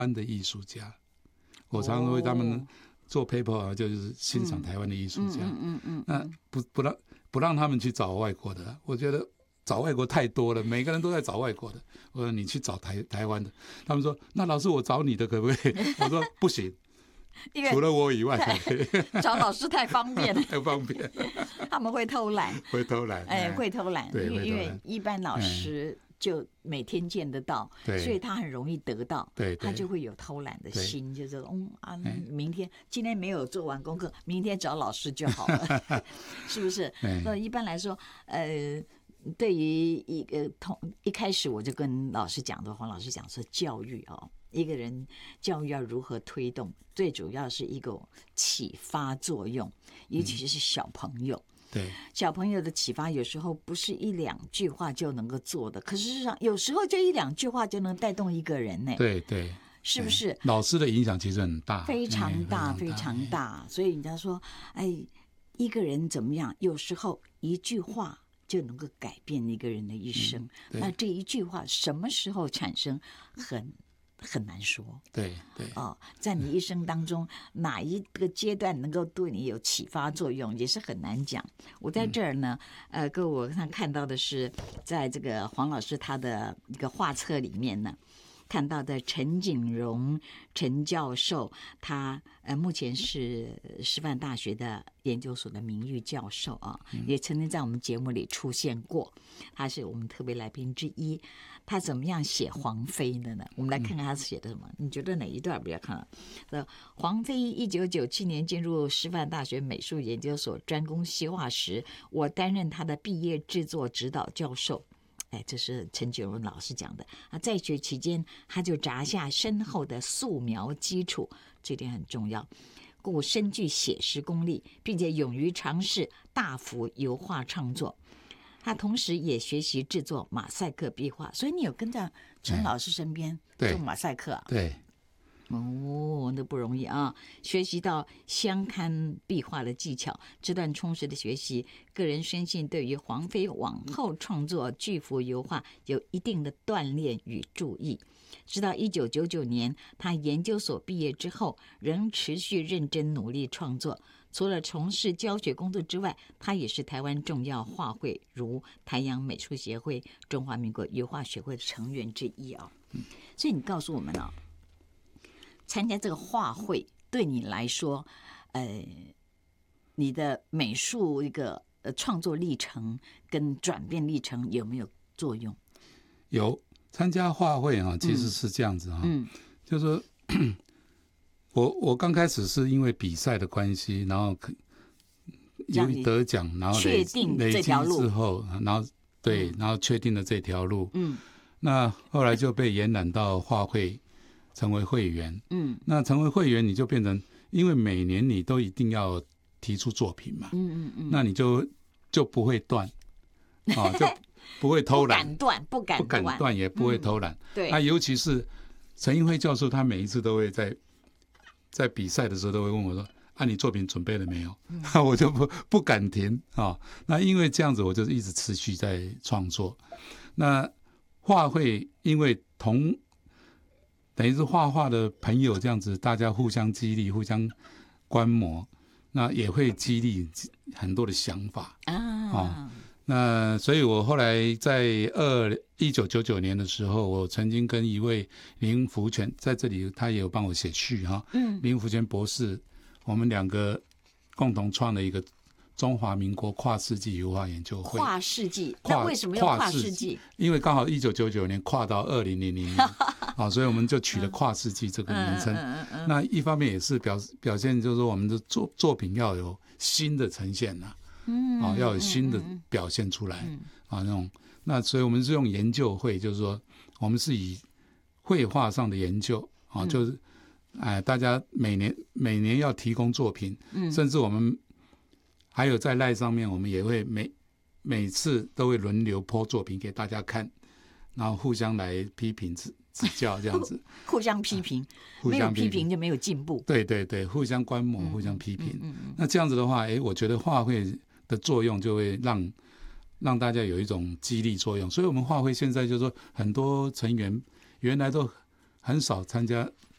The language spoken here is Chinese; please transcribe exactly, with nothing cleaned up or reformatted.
湾的艺术家，我常常为他们做 paper 啊，就是欣赏台湾的艺术家。嗯嗯嗯，那不不让不让他们去找外国的，我觉得找外国太多了，每个人都在找外国的。我说你去找台台湾的，他们说那老师我找你的可不可以？我说不行。除了我以外才可以， 找老师太方便了， 太方便， 他们会偷懒， 会偷懒， 哎，会偷懒， 对， 因为一般老师就每天见得到，所以他很容易得到， 对， 他就会有偷懒的心，就是嗯啊，明天今天没有做完功课，明天找老师就好了，是不是？那一般来说，呃。对于一个同一开始我就跟老师讲的，黄老师讲说教育哦，一个人教育要如何推动，最主要是一个启发作用，尤其是小朋友。嗯、 对， 小朋友的启发有时候不是一两句话就能够做的，可是事实上有时候就一两句话就能带动一个人呢。 对对， 是不是？ 老师的影响其实很大， 非常大，非常大。所以人家说，哎，一个人怎么样？有时候一句话就能够改变一个人的一生。嗯、那这一句话什么时候产生，很很难说。 对对哦，在你一生当中哪一个阶段能够对你有启发作用，也是很难讲。我在这儿呢，嗯、呃，各位我刚看到的是，在这个黄老师他的一个画册里面呢。看到的陈景荣陈教授，他呃目前是师范大学的研究所的名誉教授啊，也曾经在我们节目里出现过，他是我们特别来宾之一。他怎么样写黄飞的呢？我们来看看他写的什么。你觉得哪一段比较看？呃，黄飞一九九七年进入师范大学美术研究所专攻西画时，我担任他的毕业制作指导教授。哎，这是陈景荣老师讲的啊。在学期间，他就扎下深厚的素描基础，这点很重要，故深具写实功力，并且勇于尝试大幅油画创作。他同时也学习制作马赛克壁画，所以你有跟在陈老师身边做马赛克啊？ 对。 哦，那不容易啊！学习到相看壁画的技巧，这段充实的学习，个人深信对于黄飞往后创作巨幅油画有一定的锻炼与注意。直到一九九九年，他研究所毕业之后，仍持续认真努力创作。除了从事教学工作之外，他也是台湾重要画会，如台阳美术协会、中华民国油画学会的成员之一啊。所以你告诉我们啊。参加这个画会对你来说，呃，你的美术一个呃创作历程跟转变历程有没有作用？ 有，参加画会啊，其实是这样子哈、啊，嗯，就是说我我刚开始是因为比赛的关系，然后由于得奖，然后确定这条路之后，然后对，然后确定了这条路，嗯，那后来就被延揽到画会。成为会员，嗯，那成为会员你就变成，因为每年你都一定要提出作品嘛，嗯嗯嗯，那你就就不会断，啊，就不会偷懒， 不敢断，不敢不敢断，也不会偷懒，嗯、 对， 那、啊、尤其是陈英辉教授，他每一次都会在在比赛的时候都会问我说，啊，你作品准备了没有？嗯、我就不不敢停啊，那因为这样子，我就一直持续在创作。那画会因为同等于是画画的朋友这样子，大家互相激励，互相观摩，那也会激励很多的想法啊、哦。那所以我后来在二一九九九年的时候，我曾经跟一位林福全在这里，他也有帮我写序哈。嗯，林福全博士，我们两个共同创了一个中华民国跨世纪油画研究会。 跨世纪，那为什么要跨世纪？ 因为刚好一九九九年跨到二零零零年。啊，所以我们就取了跨世纪这个名称。嗯嗯嗯、那一方面也是表表现，就是说我们的作作品要有新的呈现呐、啊，嗯，啊，要有新的表现出来、嗯、啊，那种。那所以我们是用研究会，就是说我们是以绘画上的研究啊，就是哎、呃，大家每年每年要提供作品，嗯，甚至我们还有在赖上面，我们也会每每次都会轮流po作品给大家看，然后互相来批评指指教这样子， 互相批评，没有批评就没有进步。 对对对，互相观摩，互相批评。嗯嗯嗯、那这样子的话，哎，我觉得画会的作用就会让让大家有一种激励作用。所以我们画会现在就是说，很多成员原来都很少参加